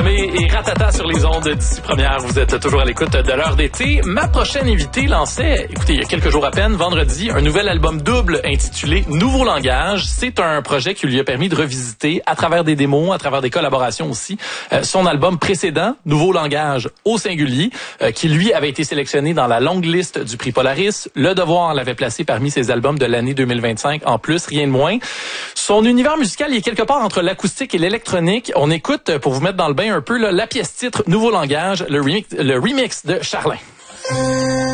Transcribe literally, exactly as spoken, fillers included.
Tremblay et Ratata sur les ondes d'ici première. Vous êtes toujours à l'écoute de l'heure d'été. Ma prochaine invitée lançait, écoutez, il y a quelques jours à peine, vendredi, un nouvel album double intitulé Nouveau Langage. C'est un projet qui lui a permis de revisiter, à travers des démos, à travers des collaborations aussi, euh, son album précédent, Nouveau Langage au singulier, euh, qui lui avait été sélectionné dans la longue liste du prix Polaris. Le Devoir l'avait placé parmi ses albums de l'année deux mille vingt-cinq en plus, rien de moins. Son univers musical il est quelque part entre l'acoustique et l'électronique. On écoute, pour vous mettre dans le bain un peu, là, la pièce titre Nouveau Langage, le remix, le remix de Charlin.